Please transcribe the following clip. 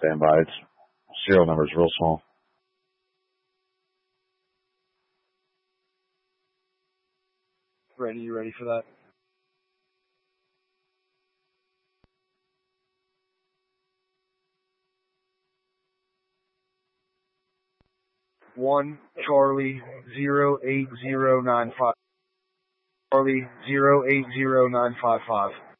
Stand by. Its serial number is real small. Ready? You ready for that? One Charlie 08095. Charlie 08095.